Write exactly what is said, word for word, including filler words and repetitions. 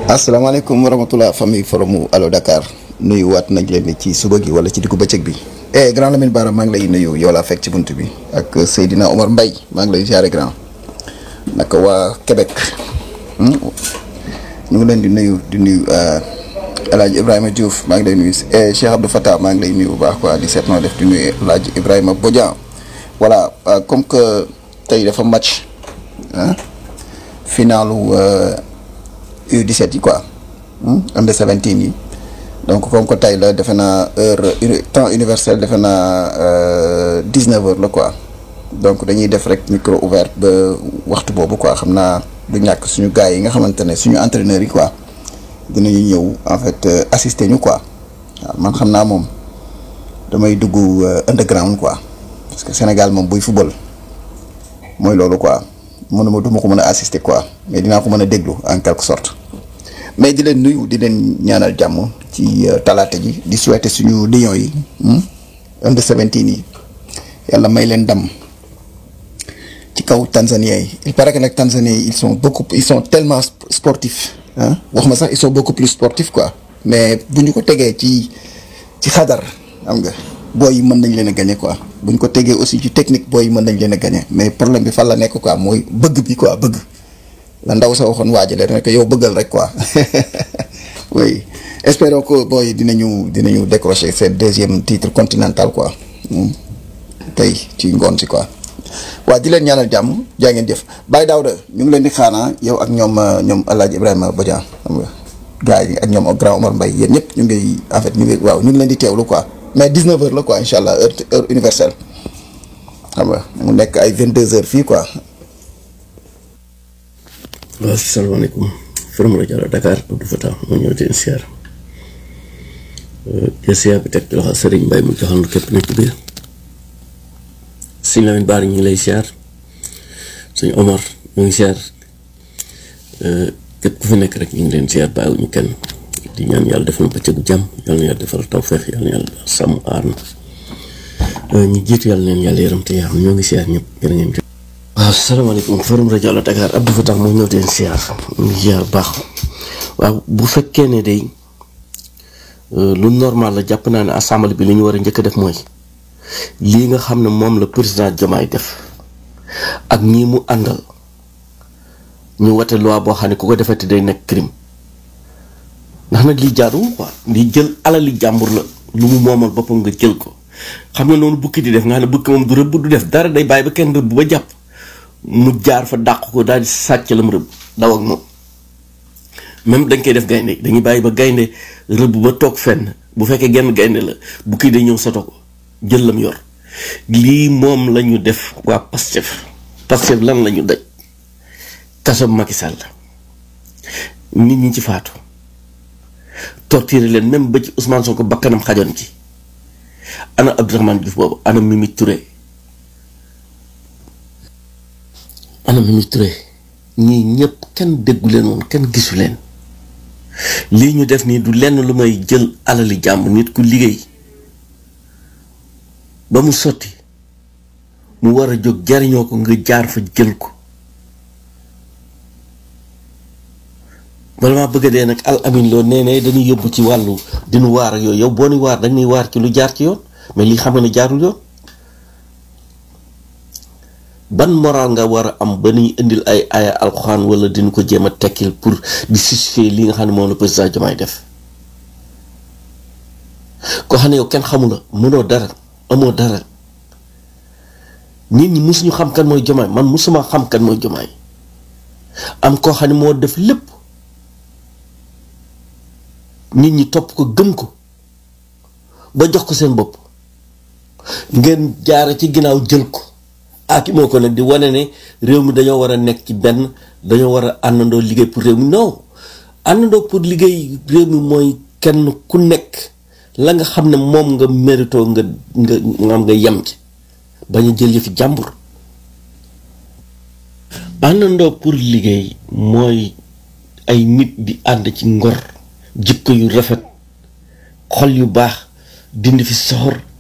asalaamaaleykum wa rahmatulah famille forumu Allo Dakar nuyu waat nañ leen ci suba gi wala ci diggu bëccëg bi. eh grand Lamine Bara maa ngi lay nuyu yow laa fekk ci bunt bi ak Seydina Omar Mbaye maa ngi lay ziare grand naka waa Québec ñu ngi leen di nuyu di nuyu El Hadj Ibrahima Diouf maa ngi lay nuyu eh Cheikh Abdou Fatah maa ngi lay nuyu bu baax quoi di seet noo def di nuyu El Hadj Ibrahima Bodian voilà comme que tey dafa match ah finalu. U dix-sept yi quoi under seventeen yi donc comme que tey la defe naa heure temps universel defe naa dix-neuf heures la quoi donc dañuy def rek micro ouvert ba waxtu boobu quoi xam naa du ñàkk suñu gars yi nga xamante ne suñu entraîneurs yi quoi dinañu ñëw en fait assister ñu quoi waaw man xam naa moom damay dugg underground quoi parce que Sénégal moom buy football mooy loolu quoi. mënuma du ma ko mën a assister quoi mais dinaa ko mën a déglu en quelque sorte mais di leen nuyu di leen ñaanal jàmm ci talaata ji di souhaiter suñu lions yi under seventeen yi yàlla may leen ndam ci kaw tanzaniens yi il paraît que nag tanzaniens yi ils sont beaucoup ils sont tellement sportifs ah wax ma sax ils sont beaucoup plus sportifs quoi mais bu ñu ko tegee ci ci xadar xam nga booy yi mën nañ leen a gagné quoi bu ñu ko tegee aussi ci technique booy yi mën nañ leen a gagné mais problème bi fan la nekk quoi mooy bëgg bi quoi bëgg la ndaw sa waxoon waajale rek yow bëggal rek quoi oui espérons que booy dinañu dinañu décrocher seen deuxième titre continental quoi tey ci ngoon si quoi. waaw di leen ñaanal jàmm jaa ngeen jëf Baye Daouda ñu ngi leen di xaanaa yow ak ñoom ñoom El Hadj Ibrahima Bodian xam nga gars yi ak ñoom grand Omar Mbaye yéen ñëpp ñu ngi en fait ñu ngi waaw ñu ngi leen di teewlu quoi. mais dix-neuf heures la quoi incha allah heure heure universelle xam nga mu nekk ay vingt-deux heures fii quoi. waaw salaamaaleykum Forum rajo Allo Dakar Abdou Fatah moo ñëw di siyaar siyaar bi teg ci loxo Serigne Mbaye mu joxoon képp nekk biir Sëñ Lamine Bara ñu ngi lay siyaar Sëñ Omar ñu ngi siyaar képp ku fi nekk rek ñu ngi leen siyaar bàyyiwuñu kenn. di ñaan yàlla def na bëccëgu jàmm yàlla na yàlla defal tawfeex yàlla na yàlla sàmm aar na ñu jiitu yàlla neen yàlla yaram te yaa xam ñoo ngi siyaar ñëpp gën a ngeen jëf. waaw salaamaaleykum Forum rajo Allo Dakar Abdou Fatah moo ñëw teen siyaar ñu ngi siyaar baax waaw bu fekkee ne day lu normal la jàpp naa ne assemblée bi li ñu war a njëkk a def mooy lii nga xam ne moom la président Diomaye def ak ñii mu àndal ñu wate loi boo xam ne ku ko defati day nekk crime. ndax nag lii jaaduwul quoi lii jël alali jàmbur la lu mu moomal boppam nga jël ko xam nga noonu bukki di def nga xam ne bukki moom du rëbb du def dara day bàyyi ba kenn rëbb ba jàpp mu jaar fa dàq ko daal di sàcc lam rëbb daw ak moom même dañ koy def gaynde dañuy bàyyi ba gaynde rëbb ba toog fenn bu fekkee genn gaynde la bukki day ñëw soto ko jël lam yor lii moom la ñu def waa Pastef Pastef lan la ñu daj kaso Macky Sall nit ñi ci faatu torturer leen même ba ci Ousmane Sonko bakkanam xajoon ci ana Abdourahmane Diouf boobu ana Mimi Touré ana Mimi Touré ñii ñëpp kenn déggu leen woon kenn gisu leen lii ñu def nii du lenn lu may jël alali jàmm nit ku liggéey ba mu sotti mu war a jóg jariñoo ko nga jaar fa jël ko bala maa bëgg a dee nag al amin loo nee ne dañuy yóbbu ci wàllu dinu waar ak yooyu yow boo ni waar dañuy waar ci lu jaar ci yoon mais lii xam nga ne jaarul yoon ban moral nga war a am ba ñuy indil ay aya alxuraan wala dinu ko jéem a tekkil pour di justifier li nga xam ne moom la président Diomaye def koo xam ne yow kenn xamu la mënoo dara amoo dara nit ñi musuñu xam kan mooy Diomaye man musuma xam kan mooy Diomaye am koo xam ne moo def lépp nit ñi topp ko gëm ko ba jox ko seen bopp ngeen jaare ci ginnaaw jël ko ak moo ko nag di wane ne réew mi dañoo war a nekk ci benn dañoo war a àndandoo liggéey pour réew mi non àndandoo pour liggéey réew mi mooy kenn ku nekk la nga xam ne moom nga mérito nga nga nga nga yem ci bañ a jël yëfi jàmbur. àndandoo pour liggéey mooy ay nit di ànd ci ngor jikko yu rafet xol yu baax dindi fi soxor